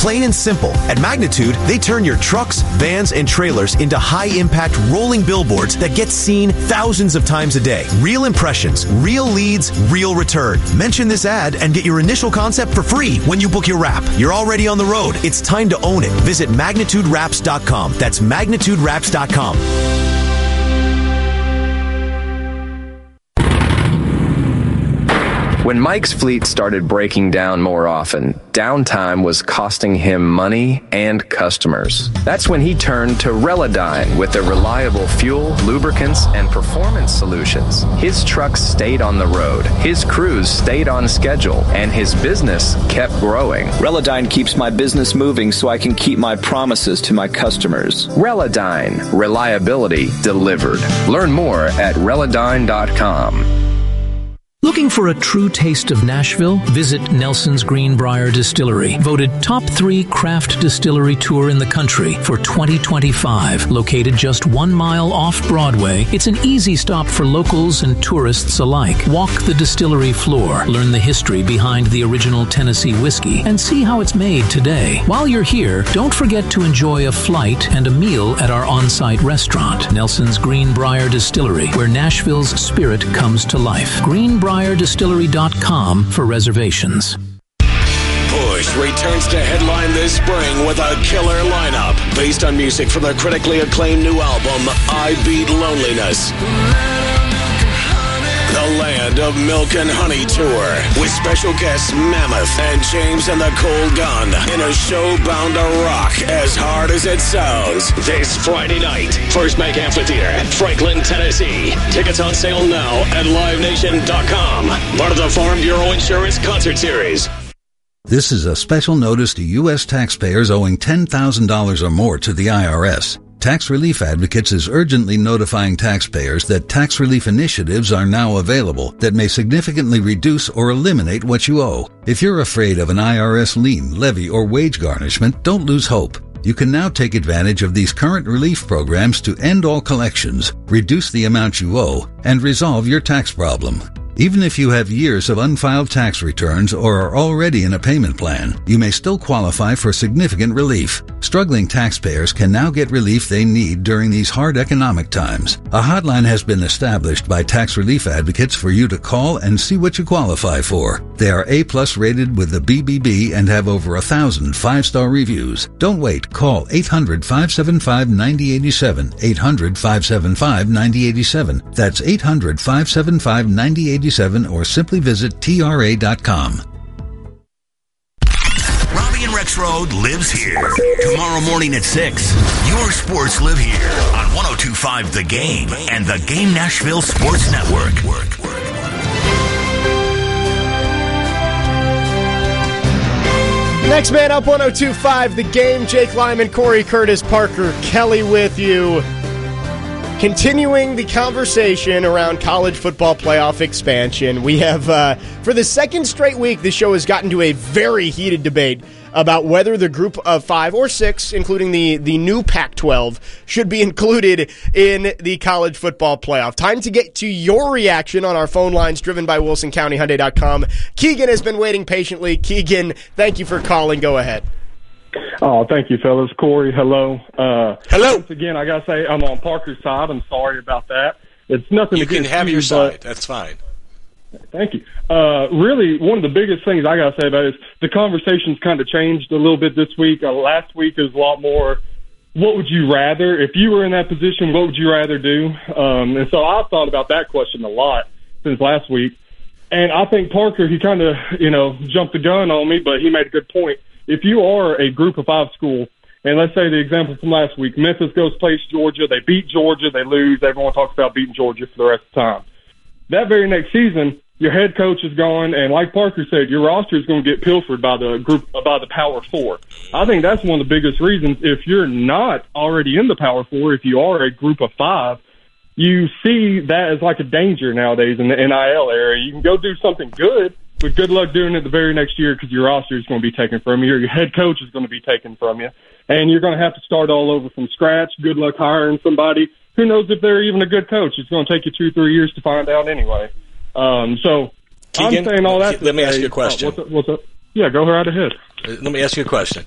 Plain and simple. At Magnitude, they turn your trucks, vans, and trailers into high-impact rolling billboards that get seen thousands of times a day. Real impressions, real leads, real return. Mention this ad and get your initial concept for free when you book your wrap. You're already on the road. It's time to own it. Visit MagnitudeWraps.com. That's MagnitudeWraps.com. When Mike's fleet started breaking down more often, downtime was costing him money and customers. That's when he turned to Relodyne with their reliable fuel, lubricants, and performance solutions. His trucks stayed on the road, his crews stayed on schedule, and his business kept growing. Relodyne keeps my business moving so I can keep my promises to my customers. Relodyne, reliability delivered. Learn more at Relodyne.com. Looking for a true taste of Nashville? Visit Nelson's Greenbrier Distillery, voted top 3 craft distillery tour in the country for 2025. Located just 1 mile off Broadway, it's an easy stop for locals and tourists alike. Walk the distillery floor, learn the history behind the original Tennessee whiskey, and see how it's made today. While you're here, don't forget to enjoy a flight and a meal at our on-site restaurant, Nelson's Greenbrier Distillery, where Nashville's spirit comes to life. GreenbrierDistillery.com for reservations. Push returns to headline this spring with a killer lineup based on music from the critically acclaimed new album, I Beat Loneliness. The Land of Milk and Honey Tour with special guests Mammoth and James and the Cold Gun in a show bound to rock as hard as it sounds. This Friday night, First Bank Amphitheater, Franklin, Tennessee. Tickets on sale now at LiveNation.com. Part of the Farm Bureau Insurance Concert Series. This is a special notice to U.S. taxpayers owing $10,000 or more to the IRS. Tax Relief Advocates is urgently notifying taxpayers that tax relief initiatives are now available that may significantly reduce or eliminate what you owe. If you're afraid of an IRS lien, levy, or wage garnishment, don't lose hope. You can now take advantage of these current relief programs to end all collections, reduce the amount you owe, and resolve your tax problem. Even if you have years of unfiled tax returns or are already in a payment plan, you may still qualify for significant relief. Struggling taxpayers can now get relief they need during these hard economic times. A hotline has been established by Tax Relief Advocates for you to call and see what you qualify for. They are A+ rated with the BBB and have over 1,000 5-star reviews. Don't wait. Call 800-575-9087, 800-575-9087. That's 800-575-9087. Or simply visit TRA.com. Robbie and Rex Road lives here. Tomorrow morning at 6, your sports live here on 102.5 The Game and The Game Nashville Sports Network. Next man up, 102.5 The Game. Jake Lyman, Corey Curtis, Parker Kelly with you. Continuing the conversation around college football playoff expansion, we have, for the second straight week, the show has gotten to a very heated debate about whether the group of 5 or 6, including the new Pac-12, should be included in the college football playoff. Time to get to your reaction on our phone lines driven by WilsonCountyHyundai.com. Keegan has been waiting patiently. Keegan, thank you for calling. Go ahead. Oh, thank you, fellas. Corey, hello. Hello. Once again, I got to say I'm on Parker's side. I'm sorry about that. It's nothing. You can have your side. That's fine. Thank you. Really, one of the biggest things I got to say about it is the conversation's kind of changed a little bit this week. Last week is a lot more, what would you rather? If you were in that position, what would you rather do? And so I've thought about that question a lot since last week. And I think Parker, he kind of, jumped the gun on me, but he made a good point. If you are a group of 5 school, and let's say the example from last week, Memphis goes plays Georgia, they beat Georgia, they lose, everyone talks about beating Georgia for the rest of the time. That very next season, your head coach is gone, and like Parker said, your roster is going to get pilfered by the Power 4. I think that's one of the biggest reasons. If you're not already in the Power 4, if you are a group of 5, you see that as like a danger nowadays in the NIL area. You can go do something good, but good luck doing it the very next year because your roster is going to be taken from you, or your head coach is going to be taken from you, and you're going to have to start all over from scratch. Good luck hiring somebody. Who knows if they're even a good coach? It's going to take you 2-3 years to find out anyway. So Keegan, I'm saying all that. Let me ask you a question. What's up? Yeah, go right ahead. Let me ask you a question.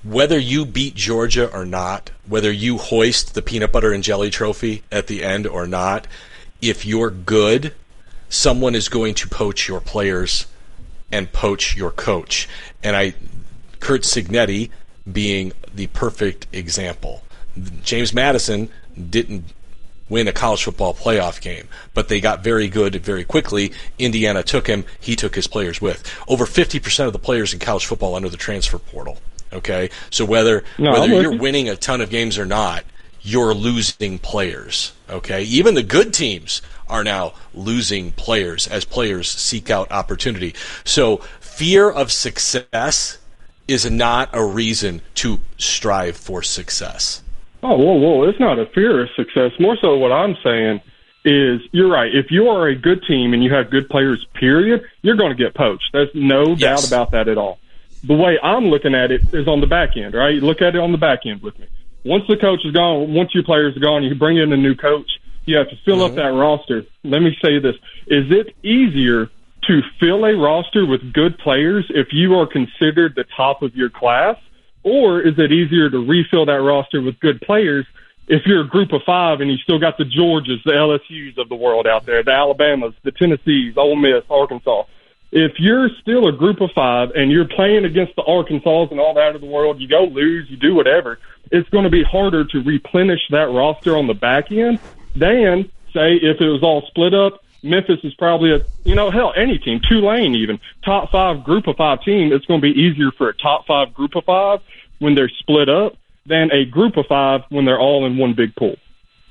whether you beat Georgia or not, whether you hoist the peanut butter and jelly trophy at the end or not, if you're good, someone is going to poach your players and poach your coach. And Kurt Cignetti being the perfect example. James Madison didn't win a college football playoff game, but they got very good very quickly. Indiana took him. He took his players with. Over 50% of the players in college football under the transfer portal. Okay? So whether you're winning a ton of games or not, you're losing players. Okay? Even the good teams are now losing players as players seek out opportunity. So fear of success is not a reason to strive for success. Oh, whoa, it's not a fear of success. More so what I'm saying is, you're right. If you are a good team and you have good players, period, you're going to get poached. There's no doubt about that at all. The way I'm looking at it is on the back end, right? You look at it on the back end with me. Once the coach is gone, once your players are gone, you bring in a new coach, you have to fill up that roster. Let me say this. Is it easier to fill a roster with good players if you are considered the top of your class? Or is it easier to refill that roster with good players if you're a group of 5 and you still got the Georgias, the LSUs of the world out there, the Alabamas, the Tennessees, Ole Miss, Arkansas? If you're still a group of 5 and you're playing against the Arkansas and all that of the world, you go lose, you do whatever, it's going to be harder to replenish that roster on the back end than, say, if it was all split up. Memphis is probably any team, Tulane even, top 5 group of 5 team. It's going to be easier for a top 5 group of 5 when they're split up than a group of 5 when they're all in one big pool.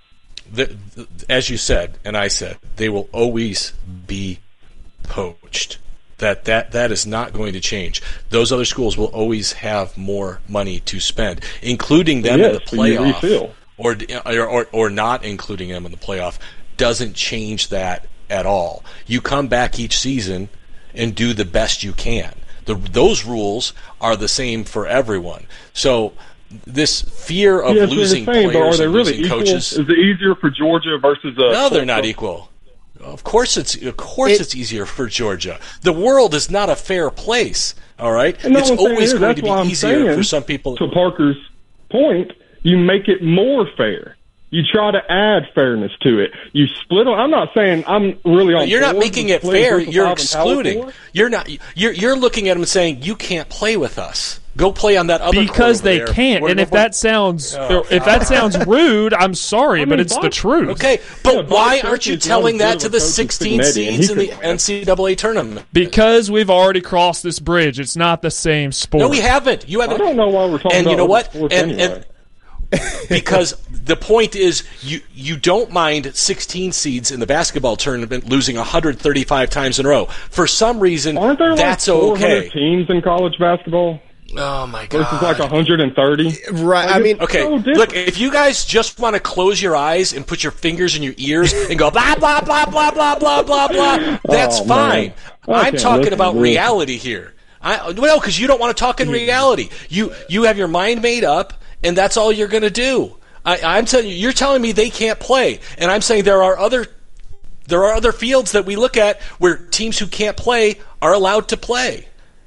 As you said, and I said, they will always be poached. That is not going to change. Those other schools will always have more money to spend, including them in the playoff, or not including them in the playoff doesn't change that at all. You come back each season and do the best you can. Those rules are the same for everyone. So this fear of losing players and losing coaches. Is it easier for Georgia versus No, they're not equal. Of course it's easier for Georgia. The world is not a fair place, all right? It's always going to be easier for some people. To Parker's point, you make it more fair. You try to add fairness to it. You split them. I'm not saying I'm really on. You're not making it fair. You're excluding. You're not. You're looking at them and saying you can't play with us. Go play on that other because they there. can't. And if that sounds rude, I'm sorry, but it's the truth. Okay, but why aren't you telling that to the 16 seeds in the NCAA tournament? Because we've already crossed this bridge. It's not the same sport. No, we haven't. You haven't. I don't know why we're talking about. And you know what? And because the point is, you don't mind 16 seeds in the basketball tournament losing 135 times in a row. For some reason, aren't there that's like 400 okay. teams in college basketball? Oh my God! Versus like 130, right? I mean, okay. Look, if you guys just want to close your eyes and put your fingers in your ears and go blah blah blah blah blah blah blah blah, that's fine. I'm talking about reality here. Because you don't want to talk in reality. You have your mind made up, and that's all you're going to do. I'm telling you, you're telling me they can't play, and I'm saying there are other fields that we look at where teams who can't play are allowed to play.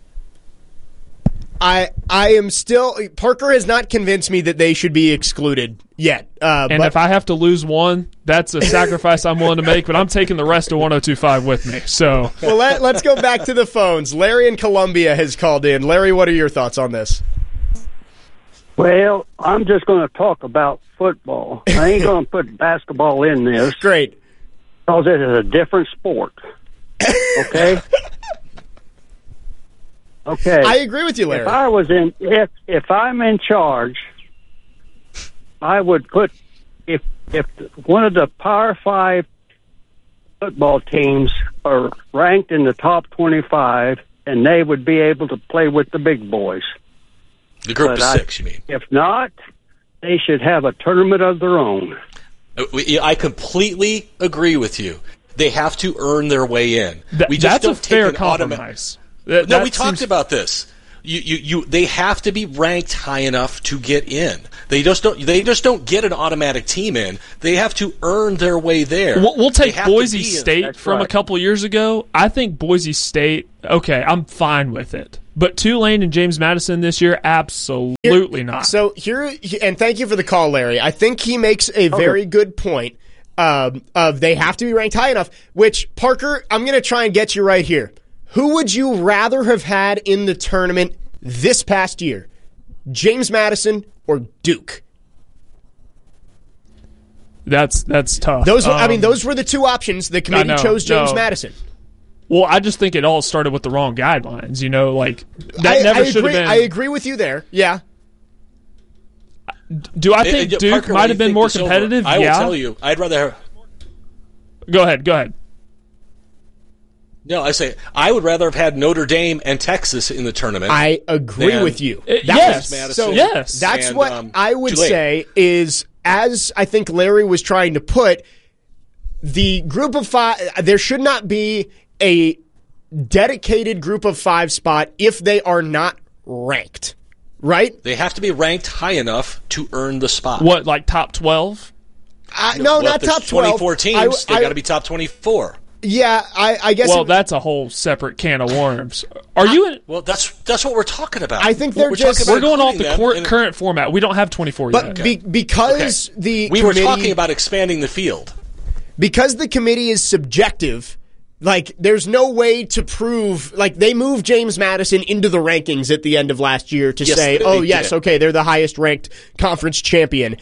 I am still – Parker has not convinced me that they should be excluded yet. But if I have to lose one, that's a sacrifice I'm willing to make, but I'm taking the rest of 102.5 with me. So, well, let's go back to the phones. Larry in Columbia has called in. Larry, what are your thoughts on this? Well, I'm just going to talk about football. I ain't going to put basketball in this. Great. Because it is a different sport. Okay? Okay. I agree with you, Larry. If I'm in charge, I would put if one of the Power 5 football teams are ranked in the top 25, and they would be able to play with the big boys. The group of 6, you mean? If not, they should have a tournament of their own. I completely agree with you. They have to earn their way in. That's a fair compromise. No, we talked about this. They have to be ranked high enough to get in. They just don't get an automatic team in. They have to earn their way there. We'll take Boise State from a couple years ago. I think Boise State. Okay, I'm fine with it. But Tulane and James Madison this year, absolutely not. So here, and thank you for the call, Larry. I think he makes a very good point of they have to be ranked high enough, which, Parker, I'm going to try and get you right here. Who would you rather have had in the tournament this past year? James Madison or Duke? That's tough. Those were the two options. The committee chose James Madison. Well, I just think it all started with the wrong guidelines. That never should have been. I agree with you there. Yeah. Do I think Duke Parker, might have been more competitive? I will tell you, I'd rather. Go ahead. No, I would rather have had Notre Dame and Texas in the tournament. I agree with you. Yes. That's what I would say is, as I think Larry was trying to put, the group of five, there should not be a dedicated group of five spot if they are not ranked, right? They have to be ranked high enough to earn the spot. What, like top 12? No, not top 12. 24 teams, they've got to be top 24. Yeah, I guess. Well, that's a whole separate can of worms. Are you in? Well, that's what we're talking about. I think we're going off the current format. We don't have 24 yet. But because we were talking about expanding the field. Because the committee is subjective, there's no way to prove, they moved James Madison into the rankings at the end of last year to say, they're the highest ranked conference champion,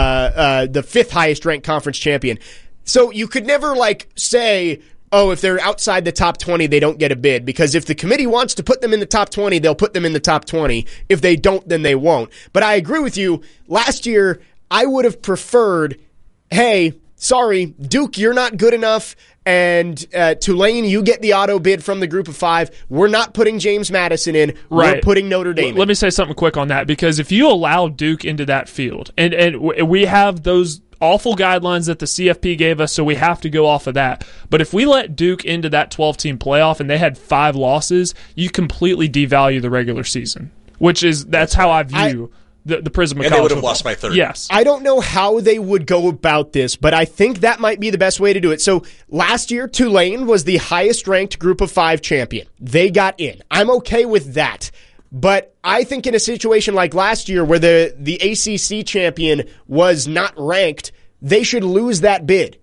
the fifth highest ranked conference champion. So you could never say, if they're outside the top 20, they don't get a bid, because if the committee wants to put them in the top 20, they'll put them in the top 20. If they don't, then they won't. But I agree with you. Last year, I would have preferred, hey, sorry, Duke, you're not good enough, and Tulane, you get the auto bid from the group of five. We're not putting James Madison in. Right. We're putting Notre Dame in. Let me say something quick on that, because if you allow Duke into that field, and we have those awful guidelines that the CFP gave us, so we have to go off of that. But if we let Duke into that 12-team playoff and they had 5 losses, you completely devalue the regular season, that's how I view the prism of college football. And they would have lost by 30. Yes. I don't know how they would go about this, but I think that might be the best way to do it. So last year, Tulane was the highest-ranked group of 5 champion. They got in. I'm okay with that. But I think in a situation like last year where the ACC champion was not ranked, they should lose that bid.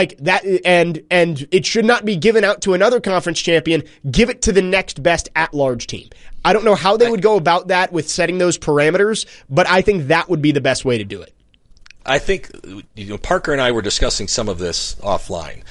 And it should not be given out to another conference champion. Give it to the next best at-large team. I don't know how they would go about that with setting those parameters, but I think that would be the best way to do it. I think Parker and I were discussing some of this offline.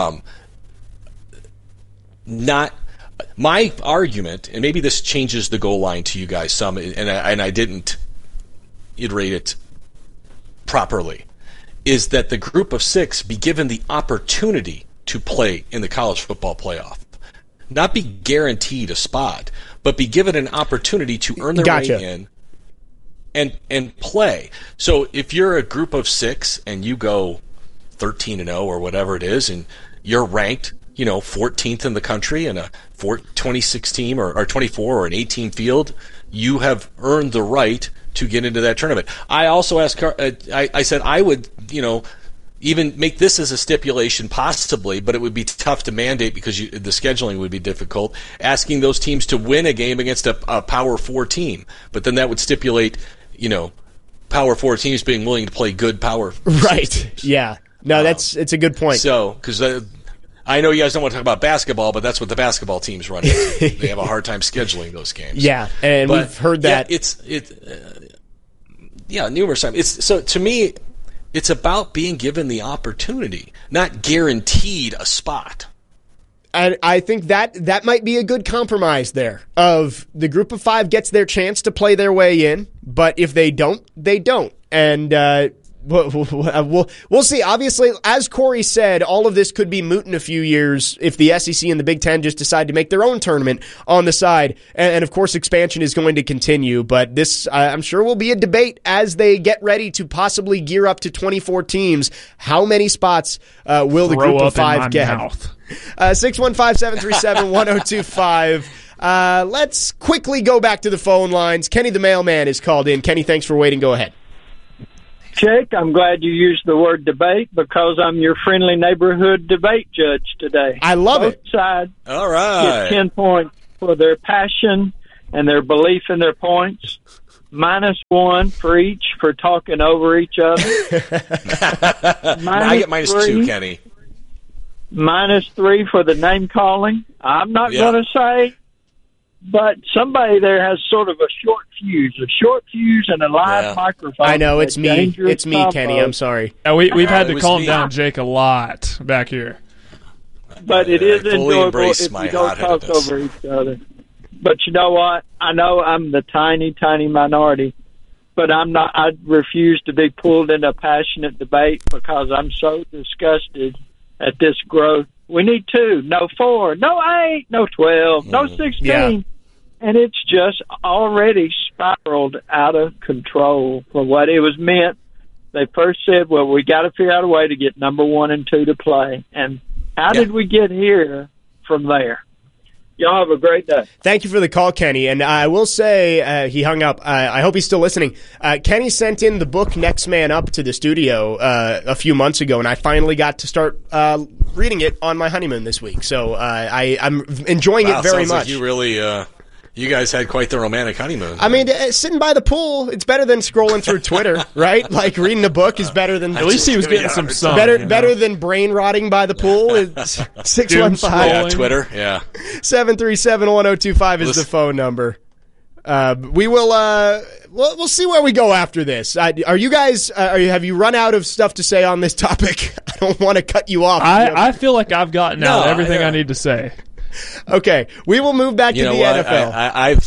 My argument, and maybe this changes the goal line to you guys some, and I didn't iterate it properly, is that the group of 6 be given the opportunity to play in the college football playoff. Not be guaranteed a spot, but be given an opportunity to earn their way in and play. So if you're a group of 6 and you go 13-0 or whatever it is, and you're ranked 14th in the country in a 26 team or 24 or an 18 field, you have earned the right to get into that tournament. I also asked, I said I would, even make this as a stipulation possibly, but it would be tough to mandate because the scheduling would be difficult, asking those teams to win a game against a Power 4 team. But then that would stipulate, Power 4 teams being willing to play good Power 6 teams. Yeah. No, it's a good point. So, because I know you guys don't want to talk about basketball, but that's what the basketball teams run into. They have a hard time scheduling those games. Yeah, and we've heard that. Yeah, numerous times. So to me, it's about being given the opportunity, not guaranteed a spot. And I think that might be a good compromise there. Of the group of 5 gets their chance to play their way in, but if they don't, they don't. And we'll see. Obviously, as Corey said, all of this could be moot in a few years if the SEC and the Big Ten just decide to make their own tournament on the side. And of course, expansion is going to continue. But this, I'm sure, will be a debate as they get ready to possibly gear up to 24 teams. How many spots will the group of 5 get? 615-737-1025. Let's quickly go back to the phone lines. Kenny the mailman is called in. Kenny, thanks for waiting. Go ahead. Jake, I'm glad you used the word debate because I'm your friendly neighborhood debate judge today. I love it. Both sides all right. get 10 points for their passion and their belief in their points. -1 for each for talking over each other. I get -2, Kenny. -3 for the name calling. I'm not going to say, but somebody there has sort of a short fuse and a live microphone. I know, it's me. It's me, Kenny. I'm sorry. We've had to calm down Jake a lot back here. But it is enjoyable if you don't talk over each other. But you know what? I know I'm the tiny, tiny minority, but I'm not. I refuse to be pulled into a passionate debate because I'm so disgusted at this growth. We need 2, no 4, no 8, no 12, no 16. Yeah. And it's just already spiraled out of control for what it was meant. They first said, well, we got to figure out a way to get number 1 and 2 to play. And how did we get here from there? Y'all have a great day. Thank you for the call, Kenny. And I will say, he hung up. I hope he's still listening. Kenny sent in the book Next Man Up to the studio a few months ago, and I finally got to start reading it on my honeymoon this week. So I'm enjoying it very much. Like you really... You guys had quite the romantic honeymoon. I mean, sitting by the pool, it's better than scrolling through Twitter, right? Like, reading a book is better than... At least he was getting some sun. Better than brain rotting by the pool. It's 615. Yeah, Twitter, 737-1025 is the phone number. We will... we'll see where we go after this. Are you guys... have you run out of stuff to say on this topic? I don't want to cut you off. I feel like I've gotten out everything I need to say. Okay, we will move back to the NFL. I've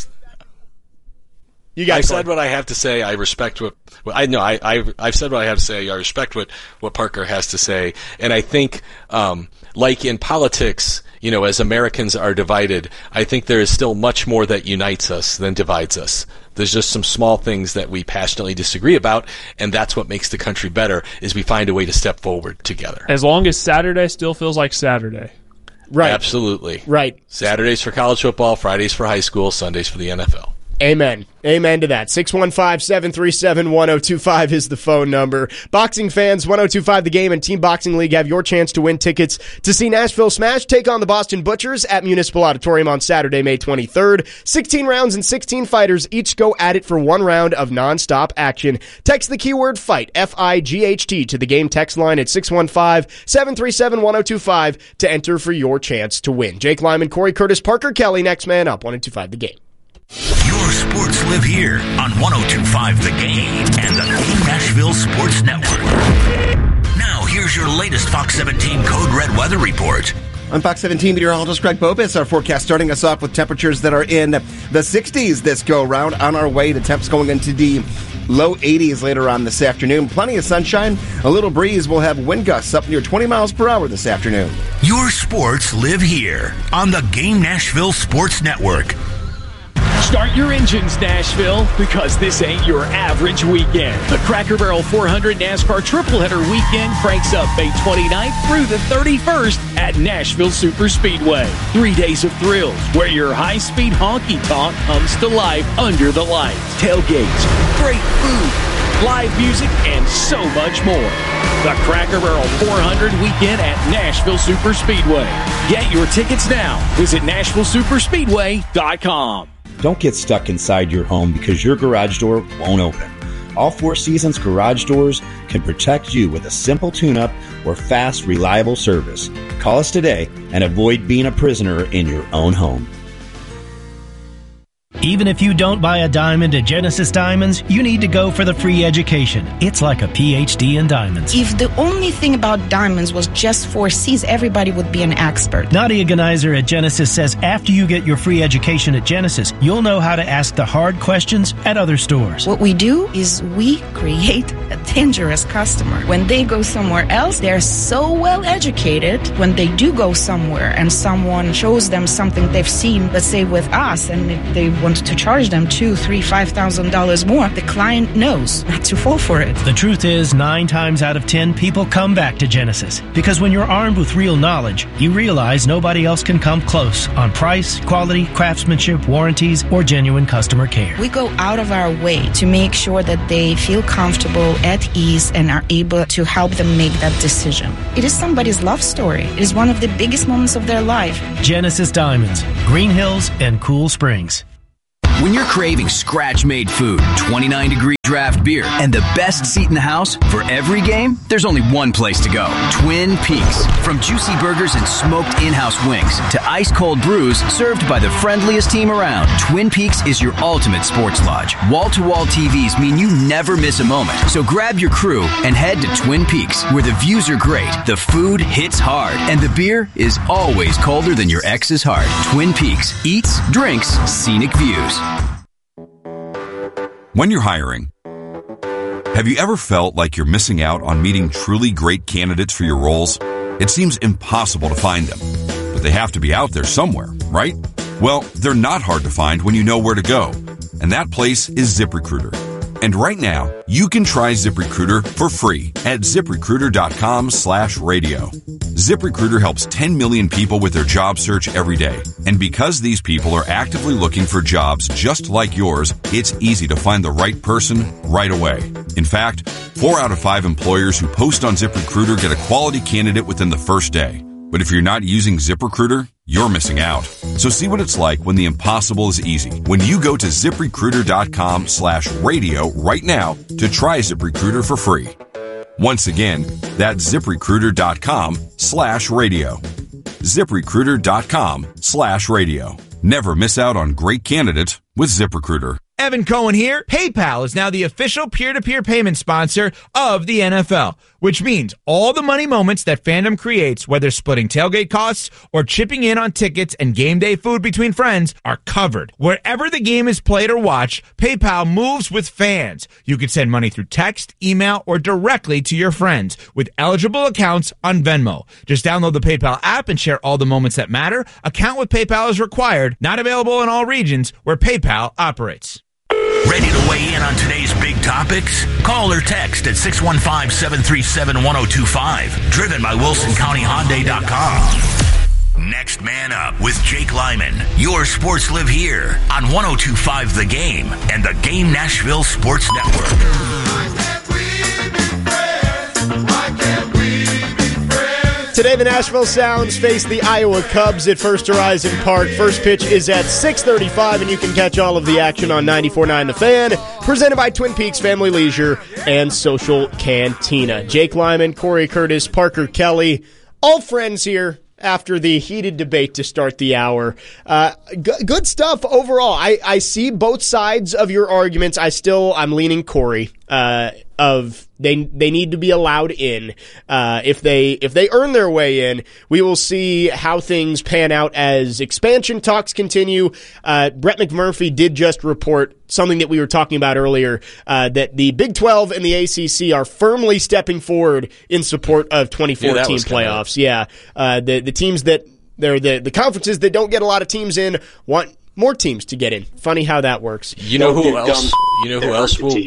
I've said what I have to say. I respect what I've said what I have to say. I respect what Parker has to say, and I think, like in politics, as Americans are divided, I think there is still much more that unites us than divides us. There's just some small things that we passionately disagree about, and that's what makes the country better. Is we find a way to step forward together. As long as Saturday still feels like Saturday. Right. Absolutely. Right. Saturdays for college football, Fridays for high school, Sundays for the NFL. Amen. Amen to that. 615-737-1025 is the phone number. Boxing fans, 1025 The Game and Team Boxing League have your chance to win tickets to see Nashville Smash take on the Boston Butchers at Municipal Auditorium on Saturday, May 23rd. 16 rounds and 16 fighters each go at it for 1 round of nonstop action. Text the keyword FIGHT, F-I-G-H-T, to the Game text line at 615-737-1025 to enter for your chance to win. Jake Lyman, Corey Curtis, Parker Kelly, Next Man Up, 1025 The Game. Your sports live here on 102.5 The Game and the Game Nashville Sports Network. Now, here's your latest Fox 17 Code Red weather report. I'm Fox 17 meteorologist Greg Bobis. Our forecast starting us off with temperatures that are in the 60s this go-round. On our way to temps going into the low 80s later on this afternoon. Plenty of sunshine, a little breeze. We'll have wind gusts up near 20 miles per hour this afternoon. Your sports live here on the Game Nashville Sports Network. Start your engines, Nashville, because this ain't your average weekend. The Cracker Barrel 400 NASCAR Tripleheader Weekend cranks up May 29th through the 31st at Nashville Superspeedway. 3 days of thrills where your high-speed honky-tonk comes to life under the lights. Tailgates, great food, live music, and so much more. The Cracker Barrel 400 Weekend at Nashville Superspeedway. Get your tickets now. Visit NashvilleSuperspeedway.com. Don't get stuck inside your home because your garage door won't open. All Four Seasons garage doors can protect you with a simple tune-up or fast, reliable service. Call us today and avoid being a prisoner in your own home. Even if you don't buy a diamond at Genesis Diamonds, you need to go for the free education. It's like a PhD in diamonds. If the only thing about diamonds was just 4 C's, everybody would be an expert. Nadia Ganizer at Genesis says after you get your free education at Genesis, you'll know how to ask the hard questions at other stores. What we do is we create a dangerous customer. When they go somewhere else, they're so well educated. When they do go somewhere and someone shows them something they've seen, let's say with us, and they want to charge them $2,000, $3,000, $5,000 more, the client knows not to fall for it. The truth is, 9 times out of 10, people come back to Genesis. Because when you're armed with real knowledge, you realize nobody else can come close on price, quality, craftsmanship, warranties, or genuine customer care. We go out of our way to make sure that they feel comfortable, at ease, and are able to help them make that decision. It is somebody's love story. It is one of the biggest moments of their life. Genesis Diamonds, Green Hills, and Cool Springs. When you're craving scratch-made food, 29-degree draft beer, and the best seat in the house for every game, there's only one place to go. Twin Peaks. From juicy burgers and smoked in-house wings to ice-cold brews served by the friendliest team around, Twin Peaks is your ultimate sports lodge. Wall-to-wall TVs mean you never miss a moment. So grab your crew and head to Twin Peaks, where the views are great, the food hits hard, and the beer is always colder than your ex's heart. Twin Peaks. Eats, drinks, scenic views. When you're hiring, have you ever felt like you're missing out on meeting truly great candidates for your roles? It seems impossible to find them, but they have to be out there somewhere, right? Well, they're not hard to find when you know where to go, and that place is ZipRecruiter. And right now, you can try ZipRecruiter for free at ZipRecruiter.com/radio. ZipRecruiter helps 10 million people with their job search every day. And because these people are actively looking for jobs just like yours, it's easy to find the right person right away. In fact, 4 out of 5 employers who post on ZipRecruiter get a quality candidate within the first day. But if you're not using ZipRecruiter, you're missing out. So see what it's like when the impossible is easy. When you go to ZipRecruiter.com/radio right now to try ZipRecruiter for free. Once again, that's ZipRecruiter.com/radio. ZipRecruiter.com/radio. Never miss out on great candidates with ZipRecruiter. Evan Cohen here. PayPal is now the official peer-to-peer payment sponsor of the NFL, which means all the money moments that fandom creates, whether splitting tailgate costs or chipping in on tickets and game day food between friends, are covered. Wherever the game is played or watched, PayPal moves with fans. You can send money through text, email, or directly to your friends with eligible accounts on Venmo. Just download the PayPal app and share all the moments that matter. Account with PayPal is required. Not available in all regions where PayPal operates. Ready to weigh in on today's big topics? Call or text at 615-737-1025. Driven by WilsonCountyHyundai.com. Next Man Up with Jake Lyman. Your sports live here on 102.5 The Game and the Game Nashville Sports Network. Today, the Nashville Sounds face the Iowa Cubs at First Horizon Park. First pitch is at 6:35, and you can catch all of the action on 94.9 The Fan, presented by Twin Peaks Family Leisure and Social Cantina. Jake Lyman, Corey Curtis, Parker Kelly, all friends here after the heated debate to start the hour. Good stuff overall. I see both sides of your arguments. I'm leaning Corey. They need to be allowed in. If they earn their way in, we will see how things pan out as expansion talks continue. Brett McMurphy did just report something that we were talking about earlier, that the Big 12 and the ACC are firmly stepping forward in support of 2014 playoffs. The teams that they're the conferences that don't get a lot of teams in want more teams to get in. Funny how that works. You know who else will?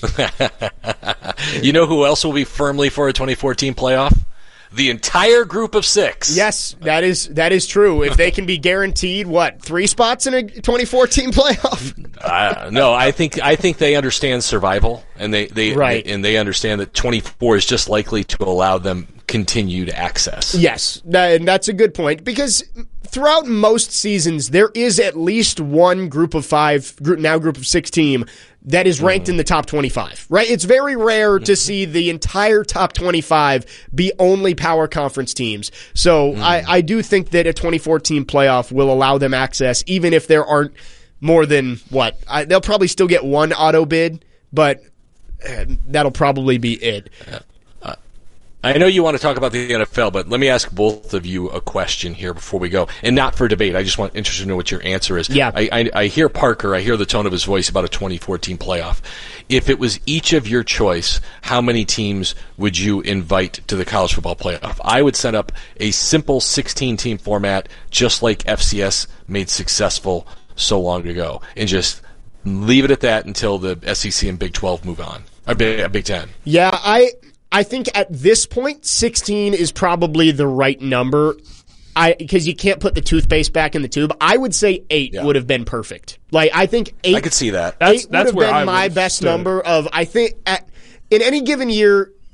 You know who else will be firmly for a 2014 playoff? The entire group of 6. Yes, that is true. If they can be guaranteed 3 spots in a 2014 playoff? No, I think they understand survival, and they understand that 24 is just likely to allow them continued access. Yes, and that's a good point, because throughout most seasons there is at least one group of 6 team that is ranked in the top 25, right? It's very rare to see the entire top 25 be only power conference teams. So I do think that a 2014 playoff will allow them access, even if there aren't more than they'll probably still get one auto bid, but that'll probably be it. I know you want to talk about the NFL, but let me ask both of you a question here before we go, and not for debate. I just interested to know what your answer is. Yeah. I hear Parker. I hear the tone of his voice about a 2014 playoff. If it was each of your choice, how many teams would you invite to the college football playoff? I would set up a simple 16-team format, just like FCS made successful so long ago, and just leave it at that until the SEC and Big 12 move on, or Big 10. Yeah, I think at this point, 16 is probably the right number, because you can't put the toothpaste back in the tube. I would say 8 would have been perfect. I think 8. I could see that. That's would have been my best number of. I think in any given year,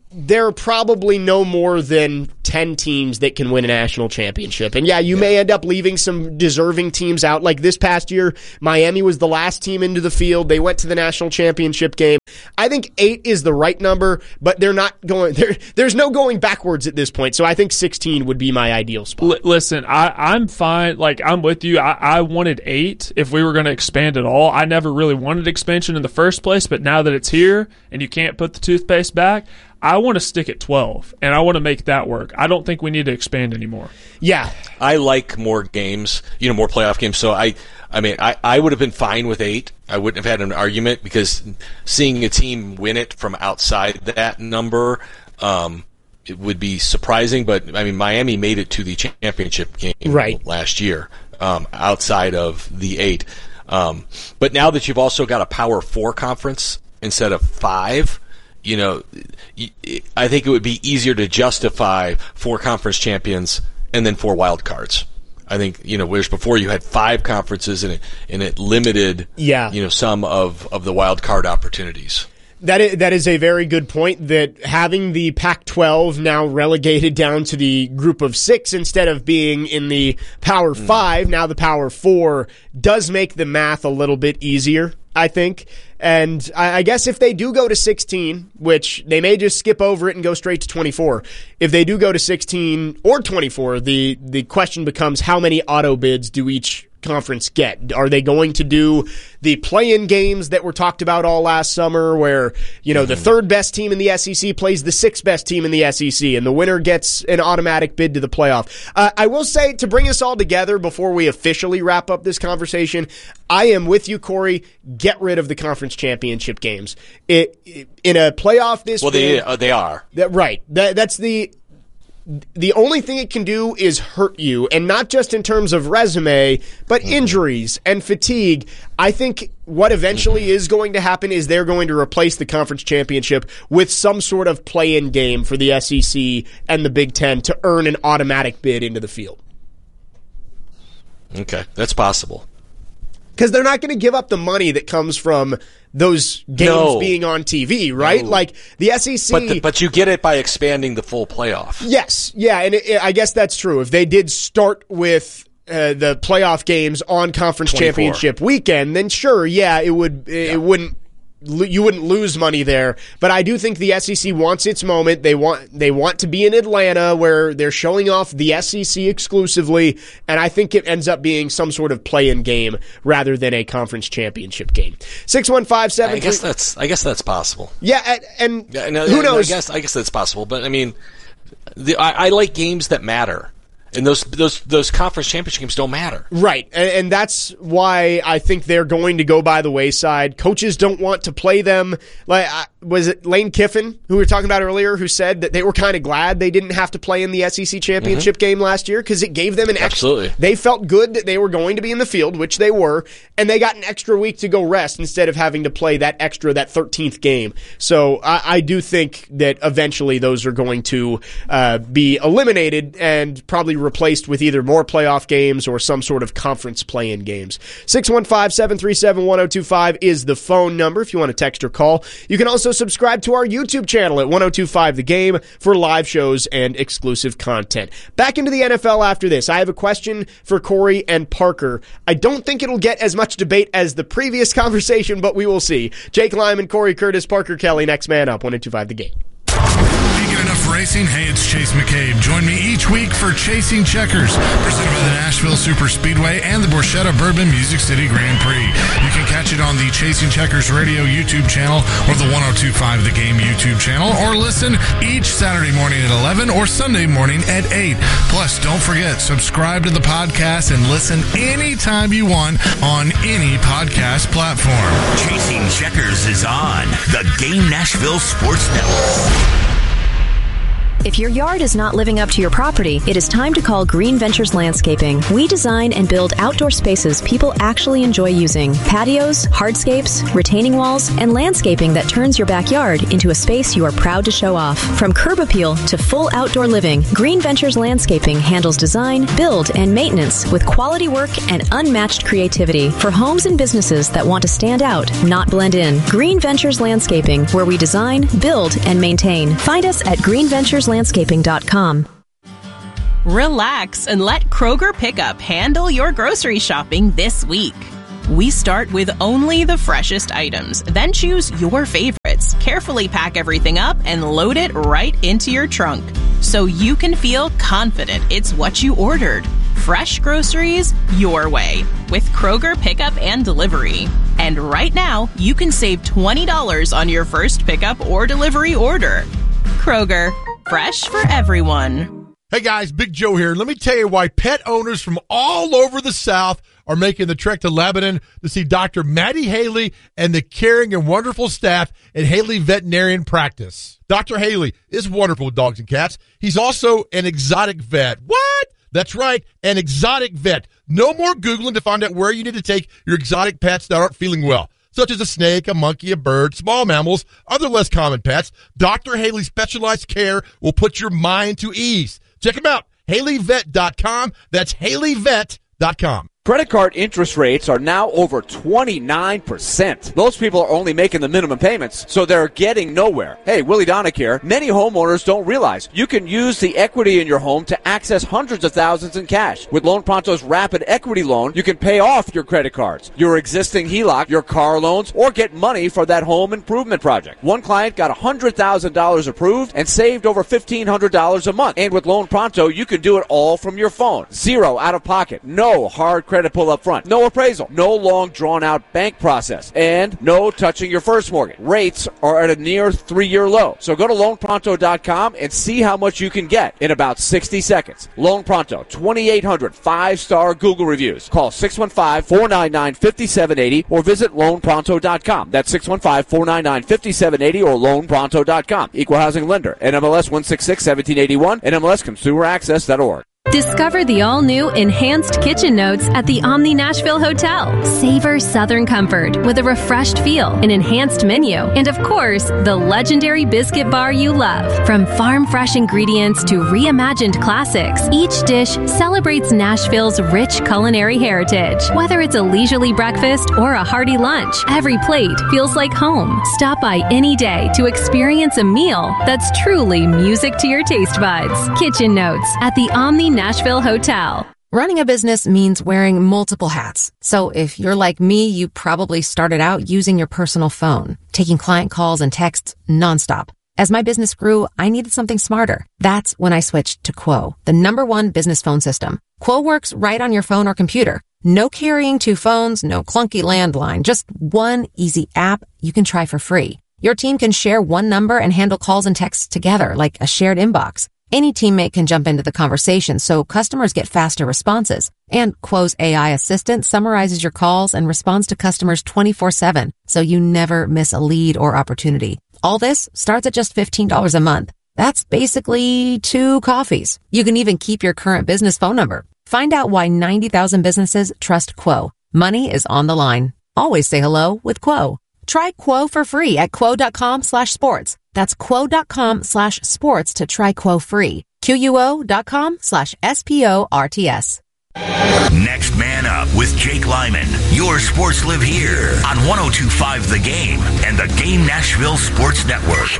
there are probably no more than 10 teams that can win a national championship. And you may end up leaving some deserving teams out. Like this past year, Miami was the last team into the field. They went to the national championship game. I think 8 is the right number, but they're not going there's no going backwards at this point. So I think 16 would be my ideal spot. Listen, I'm fine. Like, I'm with you. I wanted 8 if we were going to expand at all. I never really wanted expansion in the first place, but now that it's here and you can't put the toothpaste back, I want to stick at 12, and I want to make that work. I don't think we need to expand anymore. Yeah. I like more games, more playoff games. So I would have been fine with 8. I wouldn't have had an argument because seeing a team win it from outside that number, it would be surprising. But, Miami made it to the championship game last year outside of the 8. But now that you've also got a Power 4 conference instead of 5, I think it would be easier to justify 4 conference champions and then 4 wild cards. I think, whereas before you had 5 conferences and it limited, some of the wild card opportunities. That is a very good point, that having the Pac-12 now relegated down to the group of 6 instead of being in the Power 5, now the Power 4, does make the math a little bit easier, I think. And I guess if they do go to 16, which they may just skip over it and go straight to 24, if they do go to 16 or 24, the question becomes how many auto bids do each conference get? Are they going to do the play-in games that were talked about all last summer where, the third best team in the SEC plays the 6th best team in the SEC and the winner gets an automatic bid to the playoff? I will say, to bring us all together before we officially wrap up this conversation, I am with you, Corey. Get rid of the conference championship games. In a playoff this big, they are. Right. That's the only thing it can do is hurt you, and not just in terms of resume, but injuries and fatigue. I think what eventually is going to happen is they're going to replace the conference championship with some sort of play-in game for the SEC and the Big Ten to earn an automatic bid into the field. Okay, that's possible. Because they're not going to give up the money that comes from those games being on TV, right? No. Like the SEC. But you get it by expanding the full playoff. Yes. Yeah, and I guess that's true. If they did start with the playoff games on conference 24. championship weekend, then sure, it wouldn't. You wouldn't lose money there, but I do think the SEC wants its moment. They want to be in Atlanta where they're showing off the SEC exclusively, and I think it ends up being some sort of play-in game rather than a conference championship game. 615-7. I guess that's possible. Yeah, and who knows? I guess that's possible, but I like games that matter. And those conference championship games don't matter. Right, and that's why I think they're going to go by the wayside. Coaches don't want to play them. Like, was it Lane Kiffin, who we were talking about earlier, who said that they were kind of glad they didn't have to play in the SEC championship game last year because it gave them an extra. Absolutely. They felt good that they were going to be in the field, which they were, and they got an extra week to go rest instead of having to play that 13th game. So I do think that eventually those are going to be eliminated and probably replaced with either more playoff games or some sort of conference play-in games. 615-737-1025 is the phone number if you want to text or call. You can also subscribe to our YouTube channel at 1025 The Game for live shows and exclusive content. Back into the NFL after this. I have a question for Corey and Parker. I don't think it'll get as much debate as the previous conversation, but we will see. Jake Lyman, Corey Curtis, Parker Kelly, next man up, 1025 The Game. Enough racing? Hey, it's Chase McCabe. Join me each week for Chasing Checkers, presented by the Nashville Super Speedway and the Borchetta Bourbon Music City Grand Prix. You can catch it on the Chasing Checkers Radio YouTube channel or the 1025 The Game YouTube channel, or listen each Saturday morning at 11 or Sunday morning at 8. Plus, don't forget, subscribe to the podcast and listen anytime you want on any podcast platform. Chasing Checkers is on the Game Nashville Sports Network. If your yard is not living up to your property, it is time to call Green Ventures Landscaping. We design and build outdoor spaces people actually enjoy using. Patios, hardscapes, retaining walls, and landscaping that turns your backyard into a space you are proud to show off. From curb appeal to full outdoor living, Green Ventures Landscaping handles design, build, and maintenance with quality work and unmatched creativity for homes and businesses that want to stand out, not blend in. Green Ventures Landscaping, where we design, build, and maintain. Find us at greenventureslandscaping.com. Relax and let Kroger Pickup handle your grocery shopping this week. We start with only the freshest items, then choose your favorites, carefully pack everything up, and load it right into your trunk so you can feel confident it's what you ordered. Fresh groceries your way with Kroger Pickup and Delivery. And right now, you can save $20 on your first pickup or delivery order. Kroger, fresh for everyone. Hey guys, Big Joe here. Let me tell you why pet owners from all over the South are making the trek to Lebanon to see Dr. Maddie Haley and the caring and wonderful staff at Haley Veterinarian Practice. Dr. Haley is wonderful with dogs and cats. He's also an exotic vet. What? That's right, an exotic vet. No more Googling to find out where you need to take your exotic pets that aren't feeling well, such as a snake, a monkey, a bird, small mammals, other less common pets. Dr. Haley's specialized care will put your mind to ease. Check him out, HaleyVet.com. That's HaleyVet.com. Credit card interest rates are now over 29%. Those people are only making the minimum payments, so they're getting nowhere. Hey, Willie Donick here. Many homeowners don't realize you can use the equity in your home to access hundreds of thousands in cash. With Loan Pronto's Rapid Equity Loan, you can pay off your credit cards, your existing HELOC, your car loans, or get money for that home improvement project. One client got $100,000 approved and saved over $1,500 a month. And with Loan Pronto, you can do it all from your phone. Zero out of pocket. No hard credit pull up front. No appraisal. No long drawn-out bank process. And no touching your first mortgage. Rates are at a near 3-year low. So go to loanpronto.com and see how much you can get in about 60 seconds. Loan Pronto, 2,800 5-star Google reviews. Call 615-499-5780 or visit loanpronto.com. That's 615-499-5780 or loanpronto.com. Equal housing lender. NMLS 166-1781. NMLSconsumeraccess.org. Discover the all-new Enhanced Kitchen Notes at the Omni Nashville Hotel. Savor Southern comfort with a refreshed feel, an enhanced menu, and of course, the legendary biscuit bar you love. From farm-fresh ingredients to reimagined classics, each dish celebrates Nashville's rich culinary heritage. Whether it's a leisurely breakfast or a hearty lunch, every plate feels like home. Stop by any day to experience a meal that's truly music to your taste buds. Kitchen Notes at the Omni Nashville Hotel. Running a business means wearing multiple hats. So if you're like me, you probably started out using your personal phone, taking client calls and texts nonstop. As my business grew, I needed something smarter. That's when I switched to Quo, the #1 business phone system. Quo works right on your phone or computer. No carrying 2 phones, no clunky landline, just one easy app you can try for free. Your team can share one number and handle calls and texts together like a shared inbox. Any teammate can jump into the conversation, so customers get faster responses. And Quo's AI assistant summarizes your calls and responds to customers 24/7, so you never miss a lead or opportunity. All this starts at just $15 a month. That's basically 2 coffees. You can even keep your current business phone number. Find out why 90,000 businesses trust Quo. Money is on the line. Always say hello with Quo. Try Quo for free at quo.com/sports. That's quo.com/sports to try Quo free. QUO.com/SPORTS. Next Man Up with Jake Lyman. Your sports live here on 102.5 The Game and the Game Nashville Sports Network.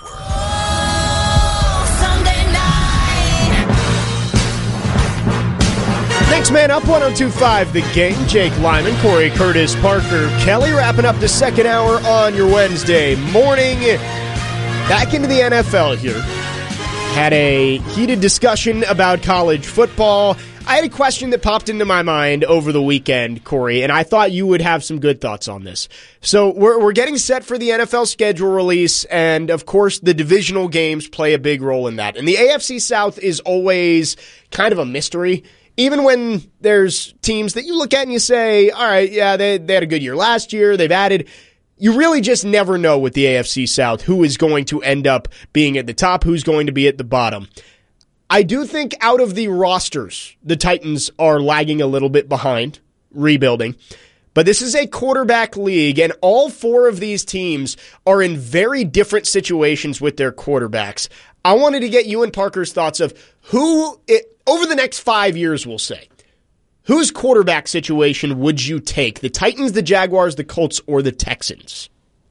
Next Man Up, 102.5 The Game. Jake Lyman, Corey Curtis, Parker Kelly, wrapping up the second hour on your Wednesday morning. Back into the NFL here. Had a heated discussion about college football. I had a question that popped into my mind over the weekend, Corey, and I thought you would have some good thoughts on this. So we're getting set for the NFL schedule release, and of course the divisional games play a big role in that. And the AFC South is always kind of a mystery. Even when there's teams that you look at and you say, all right, yeah, they had a good year last year, they've added. you really just never know with the AFC South who is going to end up being at the top, who's going to be at the bottom. I do think out of the rosters, the Titans are lagging a little bit behind, rebuilding. But this is a quarterback league, and all four of these teams are in very different situations with their quarterbacks. I wanted to get you and Parker's thoughts of who, over the next 5 years, we'll say, whose quarterback situation would you take? The Titans, the Jaguars, the Colts, or the Texans?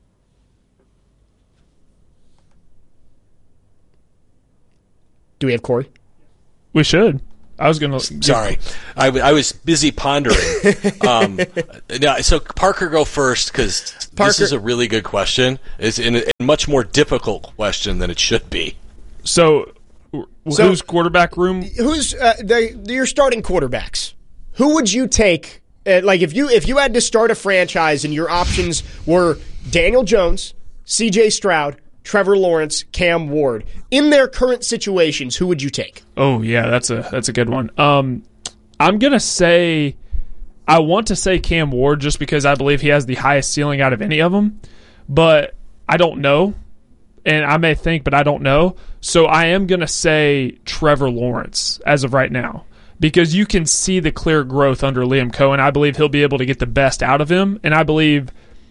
Do we have Corey? We should. I was going to... Sorry. I was busy pondering. So Parker, go first, because this is a really good question. It's a much more difficult question than it should be. So whose quarterback room? Who's your starting quarterbacks? Who would you take? If you had to start a franchise and your options were Daniel Jones, C.J. Stroud, Trevor Lawrence, Cam Ward, in their current situations, who would you take? Oh yeah, that's a good one. I'm gonna say, I want to say Cam Ward just because I believe he has the highest ceiling out of any of them, but I don't know, and I may think, but I don't know. So I am gonna say Trevor Lawrence as of right now, because you can see the clear growth under Liam Cohen. I believe he'll be able to get the best out of him, and I believe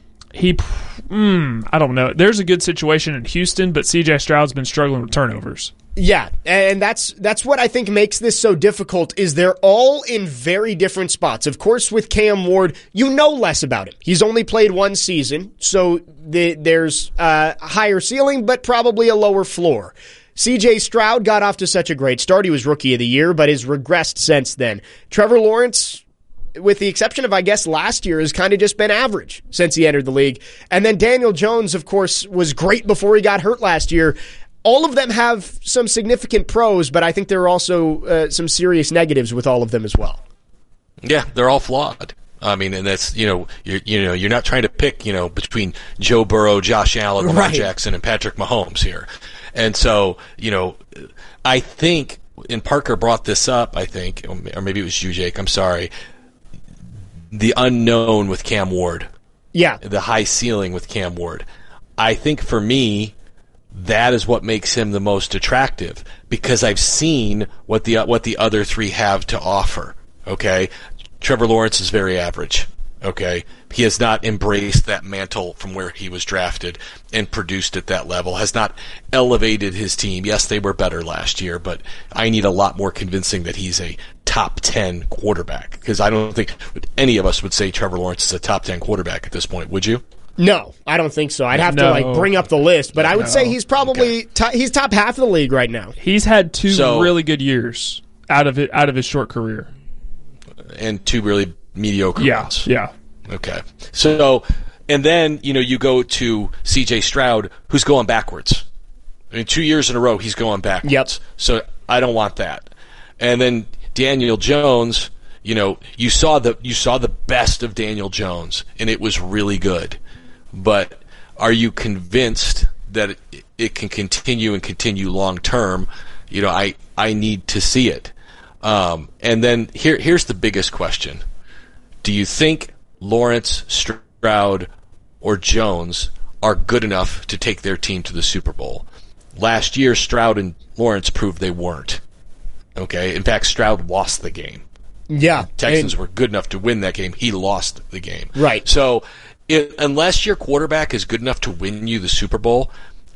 I don't know. There's a good situation in Houston, but C.J. Stroud's been struggling with turnovers. Yeah, and that's what I think makes this so difficult, is they're all in very different spots. Of course, with Cam Ward, you know less about him. He's only played one season, so there's a higher ceiling, but probably a lower floor. C.J. Stroud got off to such a great start. He was Rookie of the Year, but has regressed since then. Trevor Lawrence, with the exception of, I guess, last year, has kind of just been average since he entered the league. And then Daniel Jones, of course, was great before he got hurt last year. All of them have some significant pros, but I think there are also some serious negatives with all of them as well. Yeah, they're all flawed. I mean, and that's, you're not trying to pick, between Joe Burrow, Josh Allen, Lamar Jackson, and Patrick Mahomes here. And so, I think, and Parker brought this up, I think, or maybe it was you, Jake, I'm sorry, the unknown with Cam Ward. Yeah. The high ceiling with Cam Ward. I think for me, that is what makes him the most attractive, because I've seen what the other three have to offer. Okay? Trevor Lawrence is very average. Okay? He has not embraced that mantle from where he was drafted and produced at that level, has not elevated his team. Yes, they were better last year, but I need a lot more convincing that he's a top 10 quarterback, because I don't think any of us would say Trevor Lawrence is a top 10 quarterback at this point. Would you? No, I don't think so. I'd have to bring up the list, but I would say he's probably he's top half of the league right now. He's had two really good years out of his short career, and two really mediocre ones. Yeah. Okay. So, and then you go to C.J. Stroud, who's going backwards. I mean, 2 years in a row he's going backwards. Yep. So I don't want that. And then Daniel Jones, you saw the best of Daniel Jones, and it was really good. But are you convinced that it can continue long term? I need to see it. And then here's the biggest question: do you think Lawrence, Stroud, or Jones are good enough to take their team to the Super Bowl? Last year, Stroud and Lawrence proved they weren't. Okay, in fact, Stroud lost the game. Yeah, Texans were good enough to win that game. He lost the game. Right. So, unless your quarterback is good enough to win you the Super Bowl,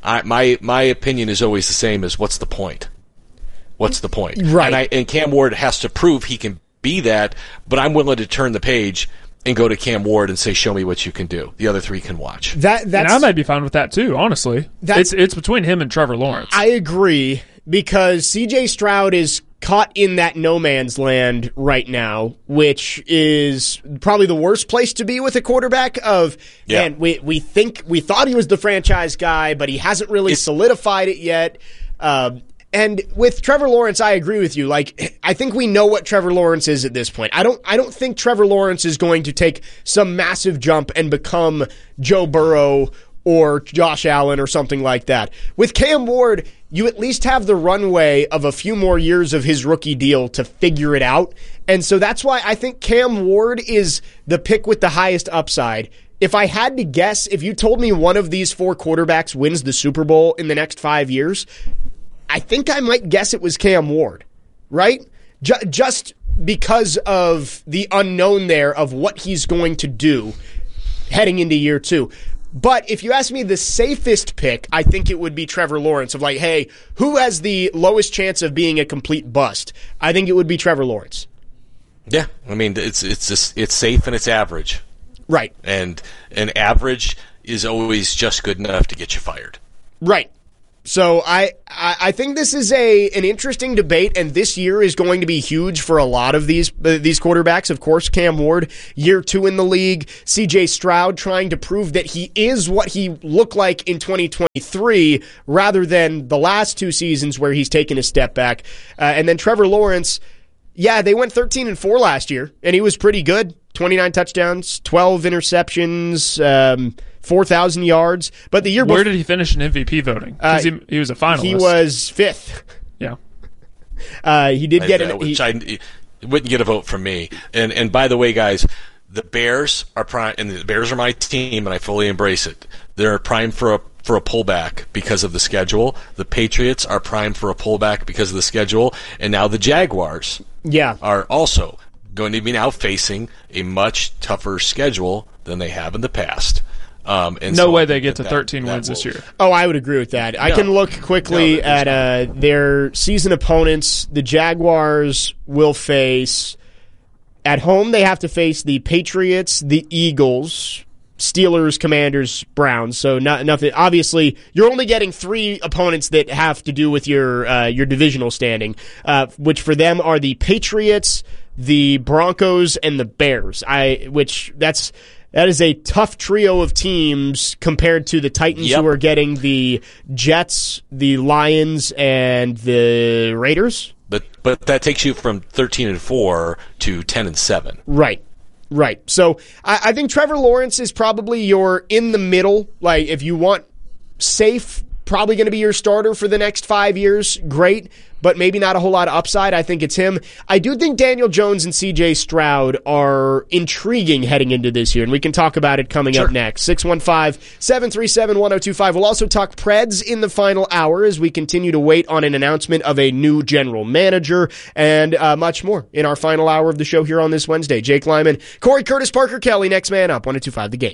my opinion is always the same as what's the point? What's the point? Right. And Cam Ward has to prove he can be that, but I'm willing to turn the page and go to Cam Ward and say, show me what you can do. The other three can watch. And I might be fine with that too, honestly. It's between him and Trevor Lawrence. I agree, because C.J. Stroud is caught in that no man's land right now, which is probably the worst place to be with a quarterback. Man, we thought he was the franchise guy, but he hasn't really solidified it yet. And with Trevor Lawrence, I agree with you. I think we know what Trevor Lawrence is at this point. I don't think Trevor Lawrence is going to take some massive jump and become Joe Burrow or Josh Allen or something like that. With Cam Ward, you at least have the runway of a few more years of his rookie deal to figure it out. And so that's why I think Cam Ward is the pick with the highest upside. if I had to guess, if you told me one of these 4 quarterbacks wins the Super Bowl in the next 5 years, I think I might guess it was Cam Ward, right? Just because of the unknown there of what he's going to do heading into year 2. But if you ask me the safest pick, I think it would be Trevor Lawrence of like, hey, who has the lowest chance of being a complete bust? I think it would be Trevor Lawrence. Yeah, I mean, it's safe and it's average. Right. And an average is always just good enough to get you fired. Right. So I think this is an interesting debate, and this year is going to be huge for a lot of these quarterbacks. Of course, Cam Ward, year 2 in the league. C.J. Stroud trying to prove that he is what he looked like in 2023 rather than the last 2 seasons where he's taken a step back. And then Trevor Lawrence, yeah, they went 13-4 last year, and he was pretty good. 29 touchdowns, 12 interceptions, 4,000 yards. But the year before, where did he finish in MVP voting? Because he was a finalist. He was 5th. Yeah. He did get it. He wouldn't get a vote from me. And by the way, guys, the Bears are prime, and the Bears are my team, and I fully embrace it. They're prime for a pullback because of the schedule. The Patriots are prime for a pullback because of the schedule, and now the Jaguars are also going to be now facing a much tougher schedule than they have in the past. No way they get to 13 wins this year. Oh, I would agree with that. I can look quickly at their season opponents. The Jaguars will face, at home, they have to face the Patriots, the Eagles, Steelers, Commanders, Browns. So nothing. Obviously, you're only getting 3 opponents that have to do with your divisional standing, which for them are the Patriots, the Broncos, and the Bears. That is a tough trio of teams compared to the Titans, who are getting the Jets, the Lions, and the Raiders. But that takes you from 13-4 to 10-7. Right. So I think Trevor Lawrence is probably your in the middle. Like, if you want safe, probably going to be your starter for the next 5 years. Great. But maybe not a whole lot of upside. I think it's him. I do think Daniel Jones and C.J. Stroud are intriguing heading into this year, and we can talk about it coming up next. 615-737-1025. We'll also talk Preds in the final hour as we continue to wait on an announcement of a new general manager and much more in our final hour of the show here on this Wednesday. Jake Lyman, Corey Curtis, Parker Kelly, next man up, 102.5 The Game.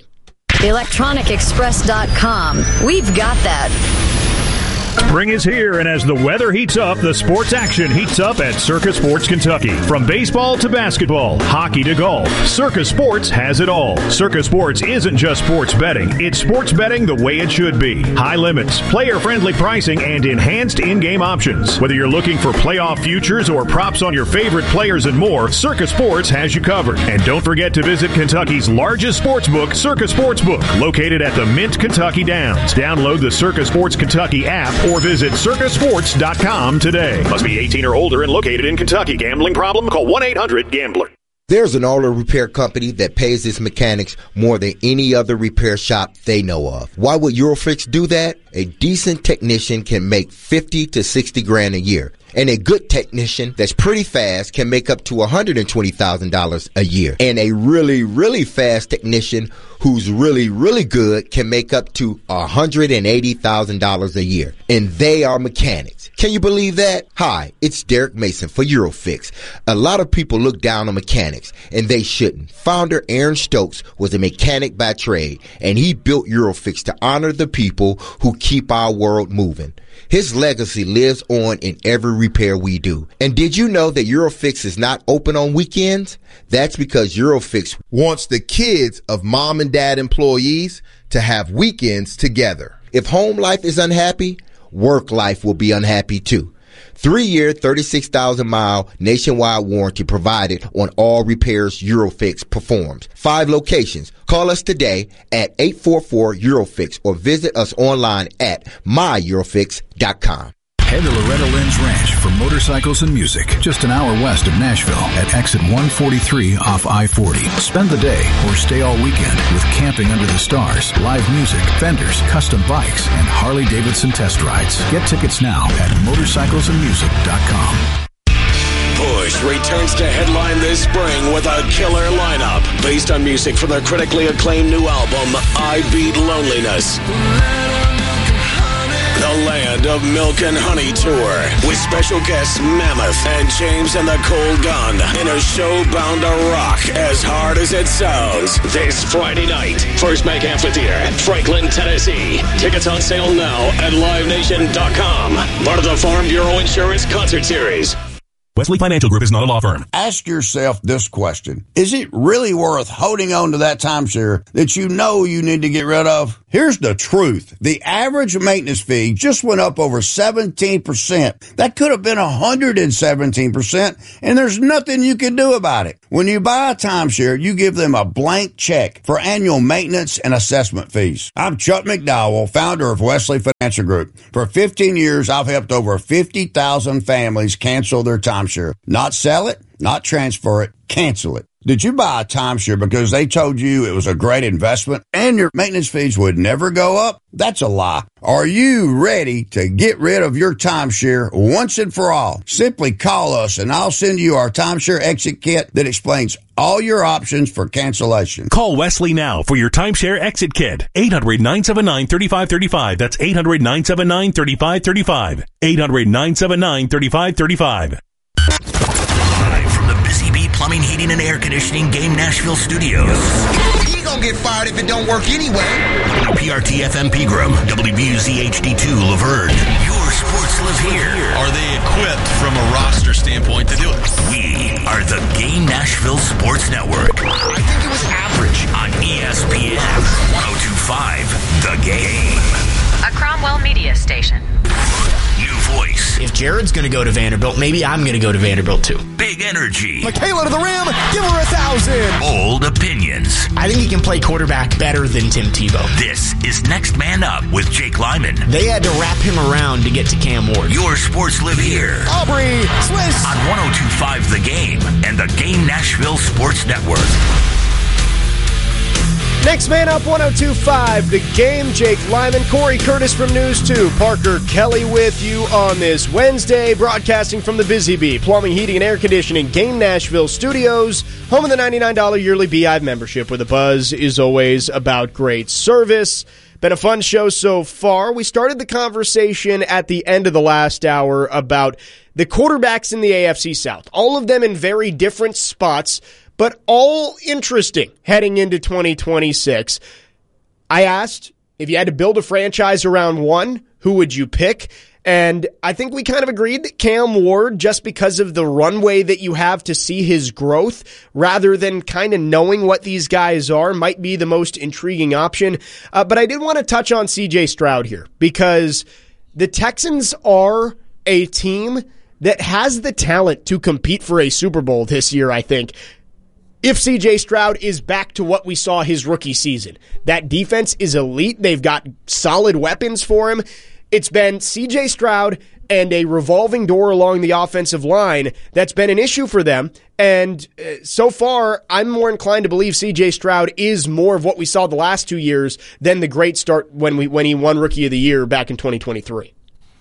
ElectronicExpress.com. We've got that. Spring is here, and as the weather heats up, the sports action heats up at Circus Sports Kentucky. From baseball to basketball, hockey to golf, Circus Sports has it all. Circus Sports isn't just sports betting. It's sports betting the way it should be. High limits, player-friendly pricing, and enhanced in-game options. Whether you're looking for playoff futures or props on your favorite players and more, Circus Sports has you covered. And don't forget to visit Kentucky's largest sports book, Circus Sportsbook, located at the Mint Kentucky Downs. Download the Circus Sports Kentucky app or visit circusports.com today. Must be 18 or older and located in Kentucky. Gambling problem? Call 1-800-GAMBLER. There's an auto repair company that pays its mechanics more than any other repair shop they know of. Why would Eurofix do that? A decent technician can make $50 to $60,000 a year. And a good technician that's pretty fast can make up to $120,000 a year. And a really, really fast technician who's really, really good can make up to $180,000 a year. And they are mechanics. Can you believe that? Hi, it's Derek Mason for Eurofix. A lot of people look down on mechanics, and they shouldn't. Founder Aaron Stokes was a mechanic by trade, and he built Eurofix to honor the people who keep our world moving. His legacy lives on in every repair we do. And did you know that Eurofix is not open on weekends? That's because Eurofix wants the kids of mom and dad employees to have weekends together. If home life is unhappy, work life will be unhappy too. 3-year, 36,000-mile nationwide warranty provided on all repairs Eurofix performs. 5 locations. Call us today at 844-EUROFIX or visit us online at myeurofix.com. Head to Loretta Lynn's Ranch for motorcycles and music, just an hour west of Nashville at exit 143 off I-40. Spend the day or stay all weekend with camping under the stars, live music, vendors, custom bikes, and Harley-Davidson test rides. Get tickets now at motorcyclesandmusic.com. Bush returns to headline this spring with a killer lineup based on music from their critically acclaimed new album, I Beat Loneliness. The Land of Milk and Honey Tour with special guests Mammoth and James and the Cold Gun in a show bound to rock as hard as it sounds. This Friday night, First Bank Amphitheater, Franklin, Tennessee. Tickets on sale now at LiveNation.com. Part of the Farm Bureau Insurance Concert Series. Wesley Financial Group is not a law firm. Ask yourself this question. Is it really worth holding on to that timeshare that you know you need to get rid of? Here's the truth. The average maintenance fee just went up over 17%. That could have been 117%, and there's nothing you can do about it. When you buy a timeshare, you give them a blank check for annual maintenance and assessment fees. I'm Chuck McDowell, founder of Wesley Financial Group. For 15 years, I've helped over 50,000 families cancel their timeshare. Not sell it, not transfer it, cancel it. Did you buy a timeshare because they told you it was a great investment and your maintenance fees would never go up? That's a lie. Are you ready to get rid of your timeshare once and for all? Simply call us and I'll send you our timeshare exit kit that explains all your options for cancellation. Call Wesley now for your timeshare exit kit. 800-979-3535. That's 800-979-3535. 800-979-3535. Plumbing, Heating, and Air Conditioning Game Nashville Studios. He gonna get fired if it don't work anyway. WPRT FM Pegram, WBUZ HD2 Laverne. Your sports live here. Are they equipped from a roster standpoint to do it? We are the Game Nashville Sports Network. I think it was average. On ESPN 102.5 The Game. A Cromwell media station. New voice. If Jared's going to go to Vanderbilt, maybe I'm going to go to Vanderbilt too. Big energy. Michaela to the rim. Give her 1,000. Bold opinions. I think he can play quarterback better than Tim Tebow. This is Next Man Up with Jake Lyman. They had to wrap him around to get to Cam Ward. Your sports live here. Aubrey Swiss. On 102.5 The Game and the Game Nashville Sports Network. Next Man Up, 102.5 The Game. Jake Lyman, Corey Curtis from News 2, Parker Kelly with you on this Wednesday, broadcasting from the Busy Bee Plumbing, Heating, and Air Conditioning Game Nashville Studios, home of the $99 yearly Beehive membership, where the buzz is always about great service. Been a fun show so far. We started the conversation at the end of the last hour about the quarterbacks in the AFC South, all of them in very different spots, but all interesting heading into 2026. I asked, if you had to build a franchise around one, who would you pick? And I think we kind of agreed that Cam Ward, just because of the runway that you have to see his growth, rather than kind of knowing what these guys are, might be the most intriguing option. But I did want to touch on C.J. Stroud here, because the Texans are a team that has the talent to compete for a Super Bowl this year, I think, if C.J. Stroud is back to what we saw his rookie season. That defense is elite. They've got solid weapons for him. It's been C.J. Stroud and a revolving door along the offensive line that's been an issue for them. And so far, I'm more inclined to believe C.J. Stroud is more of what we saw the last 2 years than the great start when he won Rookie of the Year back in 2023.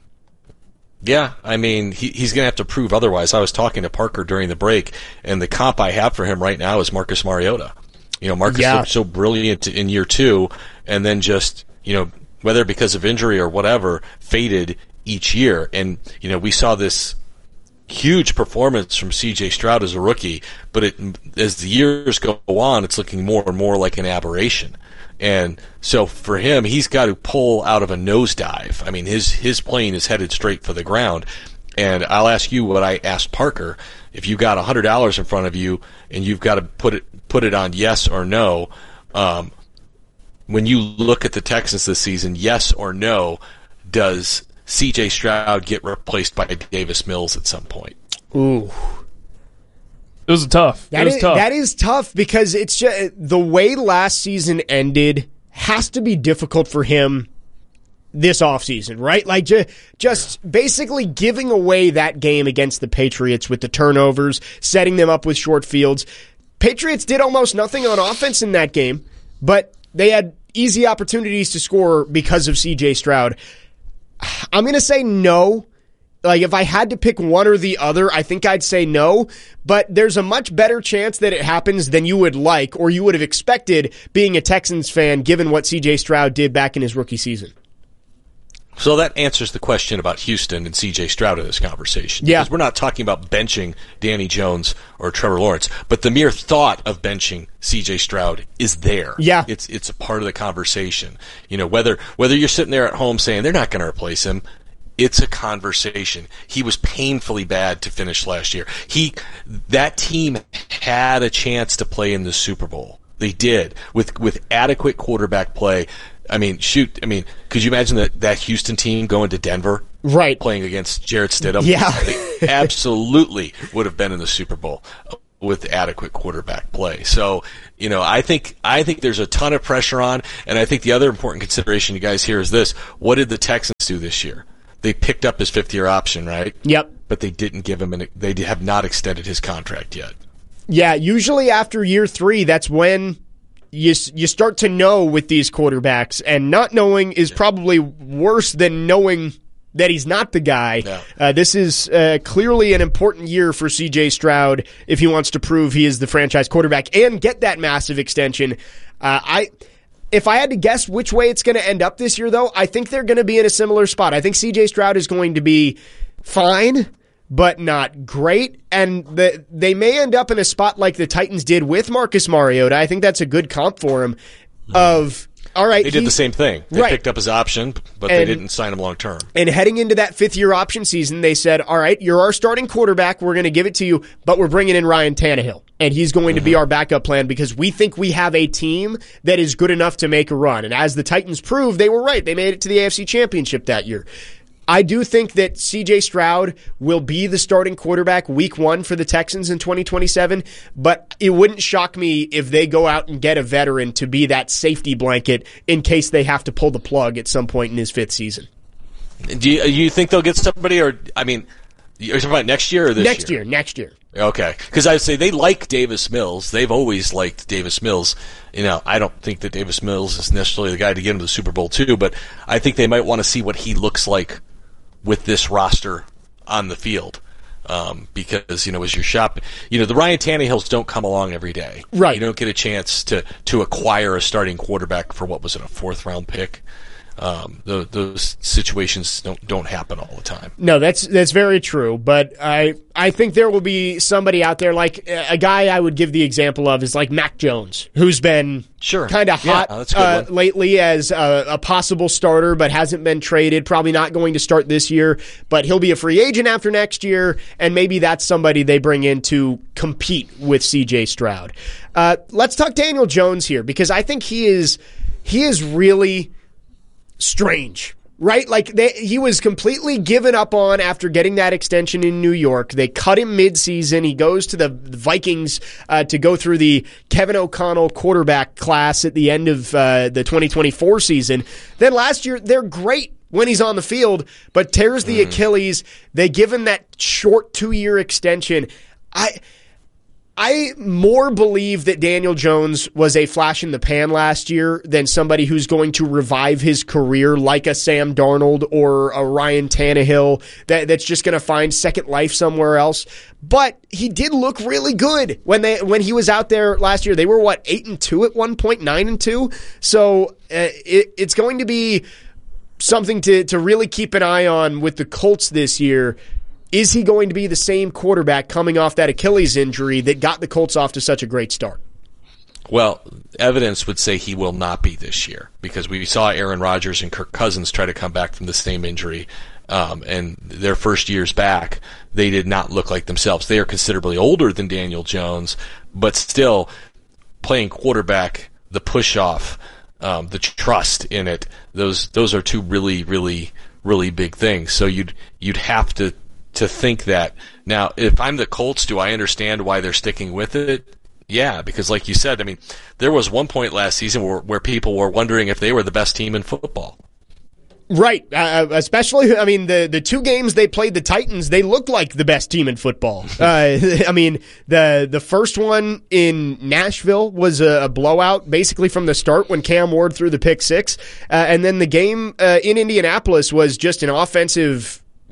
Yeah, I mean, he's going to have to prove otherwise. I was talking to Parker during the break, and the comp I have for him right now is Marcus Mariota. You know, Marcus looked so brilliant in year two, and then just, you know, whether because of injury or whatever, faded each year. And, you know, we saw this huge performance from C.J. Stroud as a rookie, but as the years go on, it's looking more and more like an aberration. And so for him, he's got to pull out of a nosedive. I mean, his plane is headed straight for the ground. And I'll ask you what I asked Parker. If you got $100 in front of you and you've got to put it on yes or no, when you look at the Texans this season, yes or no, does C.J. Stroud get replaced by Davis Mills at some point? Ooh. It was tough. That is tough because it's just, the way last season ended has to be difficult for him this offseason, right? Like just basically giving away that game against the Patriots with the turnovers, setting them up with short fields. Patriots did almost nothing on offense in that game, but they had easy opportunities to score because of C.J. Stroud. I'm going to say no. Like, if I had to pick one or the other, I think I'd say no. But there's a much better chance that it happens than you would like or you would have expected being a Texans fan, given what C.J. Stroud did back in his rookie season. So that answers the question about Houston and C.J. Stroud in this conversation. Yeah. Because we're not talking about benching Danny Jones or Trevor Lawrence, but the mere thought of benching C.J. Stroud is there. Yeah. It's a part of the conversation. You know, whether you're sitting there at home saying they're not going to replace him, it's a conversation. He was painfully bad to finish last year. That team had a chance to play in the Super Bowl. They did with adequate quarterback play. I mean, could you imagine that Houston team going to Denver? Right. Playing against Jarrett Stidham? Yeah. They absolutely would have been in the Super Bowl with adequate quarterback play. So, you know, I think there's a ton of pressure on, and I think the other important consideration you guys hear is this. What did the Texans do this year? They picked up his fifth-year option, right? Yep. But they didn't give him they have not extended his contract yet. Yeah, usually after year 3, that's when you start to know with these quarterbacks, and not knowing is probably worse than knowing that he's not the guy. No. This is clearly an important year for C.J. Stroud if he wants to prove he is the franchise quarterback and get that massive extension. If I had to guess which way it's going to end up this year, though, I think they're going to be in a similar spot. I think C.J. Stroud is going to be fine, but not great. And they may end up in a spot like the Titans did with Marcus Mariota. I think that's a good comp for him. All right, they did the same thing. They picked up his option, but they didn't sign him long term. And heading into that fifth-year option season, they said, all right, you're our starting quarterback. We're going to give it to you, but we're bringing in Ryan Tannehill. And he's going to be our backup plan because we think we have a team that is good enough to make a run. And as the Titans proved, they were right. They made it to the AFC Championship that year. I do think that C.J. Stroud will be the starting quarterback week 1 for the Texans in 2027, but it wouldn't shock me if they go out and get a veteran to be that safety blanket in case they have to pull the plug at some point in his 5th season. Do you think they'll get somebody, or, I mean, you're talking about next year or this year? Next year. Okay, because I'd say they like Davis Mills. They've always liked Davis Mills. You know, I don't think that Davis Mills is necessarily the guy to get him to the Super Bowl too, but I think they might want to see what he looks like with this roster on the field. Because, you know, as you're shopping, you know, the Ryan Tannehills don't come along every day. Right. You don't get a chance to acquire a starting quarterback for, what was it, a 4th-round pick? Those situations don't happen all the time. No, that's very true. But I think there will be somebody out there, like a guy I would give the example of is like Mac Jones, who's been kind of hot lately as a possible starter, but hasn't been traded. Probably not going to start this year, but he'll be a free agent after next year, and maybe that's somebody they bring in to compete with C.J. Stroud. Let's talk Daniel Jones here, because I think he is really strange, right? Like he was completely given up on after getting that extension in New York. They cut him mid-season. He goes to the Vikings to go through the Kevin O'Connell quarterback class at the end of the 2024 season. Then last year, they're great when he's on the field, but tears the Achilles. They give him that short 2-year extension. I more believe that Daniel Jones was a flash in the pan last year than somebody who's going to revive his career like a Sam Darnold or a Ryan Tannehill that's just going to find second life somewhere else. But he did look really good when he was out there last year. They were 8-2 at one point, 9-2. So it's going to be something to really keep an eye on with the Colts this year. Is he going to be the same quarterback coming off that Achilles injury that got the Colts off to such a great start? Well, evidence would say he will not be this year, because we saw Aaron Rodgers and Kirk Cousins try to come back from the same injury, and their first years back, they did not look like themselves. They are considerably older than Daniel Jones, but still playing quarterback, the push-off, the trust in it, those are two really, really, really big things. So you'd have to think that. Now, if I'm the Colts, do I understand why they're sticking with it? Yeah, because like you said, I mean, there was one point last season where people were wondering if they were the best team in football. Right. Especially, I mean, the 2 games they played the Titans, they looked like the best team in football. I mean, the first one in Nashville was a blowout basically from the start when Cam Ward threw the pick 6. And then the game in Indianapolis was just an offensive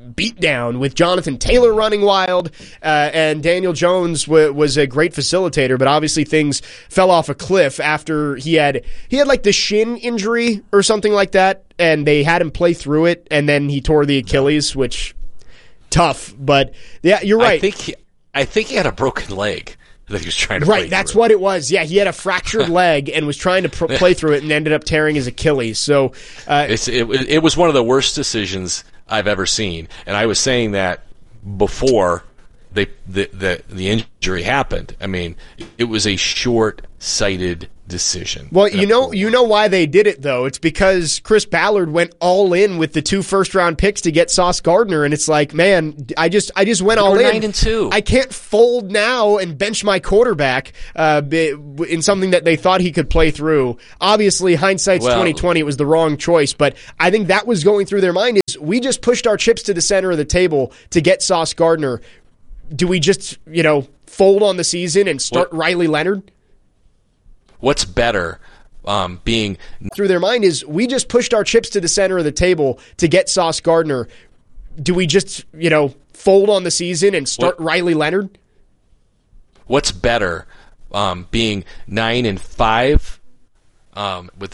beatdown with Jonathan Taylor running wild, and Daniel Jones was a great facilitator, but obviously things fell off a cliff after he had like the shin injury or something like that, and they had him play through it, and then he tore the Achilles, which tough. But yeah, you're right. I think he had a broken leg that he was trying to Right, that's what it was. Yeah, he had a fractured leg and was trying to play through it and ended up tearing his Achilles. So it was one of the worst decisions I've ever seen, and I was saying that before the injury happened. I mean, it was a short-sighted decision. Well, you know why they did it, though. It's because Chris Ballard went all in with the 2 first-round picks to get Sauce Gardner, and it's like, man, I just went all in. 9-2. I can't fold now and bench my quarterback in something that they thought he could play through. Obviously, hindsight's 2020. It was the wrong choice, but I think that was going through their mind. Is we just pushed our chips to the center of the table to get Sauce Gardner. Do we just fold on the season and start Riley Leonard? What's better, being through their mind is we just pushed our chips to the center of the table to get Sauce Gardner. Do we just, fold on the season and start Riley Leonard? What's better, being 9-5 with